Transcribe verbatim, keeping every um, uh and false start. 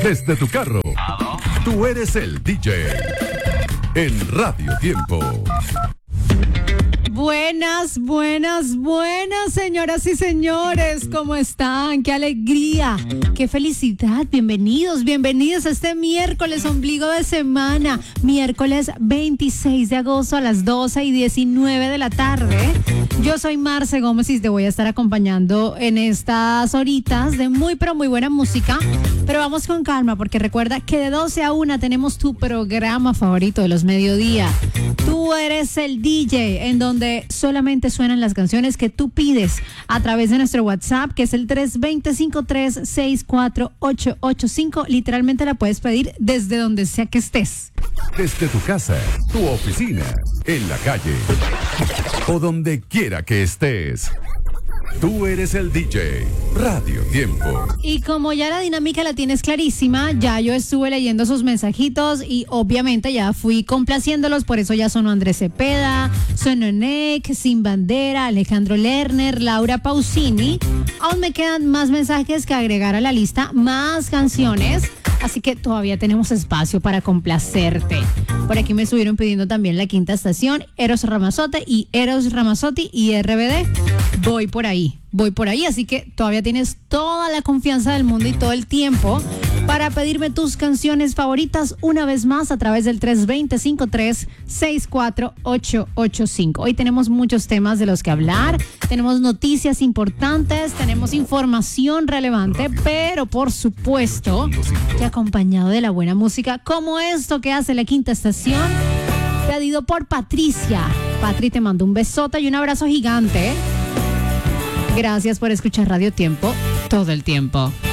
desde tu carro. Tú eres el D J en Radio Tiempo. Buenas, buenas, buenas, señoras y señores, ¿cómo están? ¡Qué alegría! ¡Qué felicidad! Bienvenidos, bienvenidos a este miércoles, ombligo de semana, miércoles veintiséis de agosto a las doce y diecinueve de la tarde. Yo soy Marce Gómez y te voy a estar acompañando en estas horitas de muy, pero muy buena música. Pero vamos con calma, porque recuerda que de doce a una tenemos tu programa favorito de los mediodía. Tú eres el D J, en donde solamente suenan las canciones que tú pides a través de nuestro WhatsApp, que es el tres dos cero, cinco tres seis cuatro ocho ocho cinco. Literalmente la puedes pedir desde donde sea que estés. Desde tu casa, tu oficina, en la calle o donde quiera que estés. Tú eres el D J, Radio Tiempo. Y como ya la dinámica la tienes clarísima, ya yo estuve leyendo sus mensajitos y obviamente ya fui complaciéndolos, por eso ya sonó Andrés Cepeda, sonó Nick, Sin Bandera, Alejandro Lerner, Laura Pausini. Aún me quedan más mensajes que agregar a la lista, más canciones, así que todavía tenemos espacio para complacerte. Por aquí me estuvieron pidiendo también La Quinta Estación, Eros Ramazzotti y Eros Ramazzotti y R B D. Voy por ahí, voy por ahí, así que todavía tienes toda la confianza del mundo y todo el tiempo para pedirme tus canciones favoritas una vez más a través del tres dos cero, cinco tres seis cuatro ocho ocho cinco. Hoy tenemos muchos temas de los que hablar, tenemos noticias importantes, tenemos información relevante, pero por supuesto que acompañado de la buena música como esto que hace La Quinta Estación, pedido por Patricia. Patri, te mando un besote y un abrazo gigante. Gracias por escuchar Radio Tiempo todo el tiempo.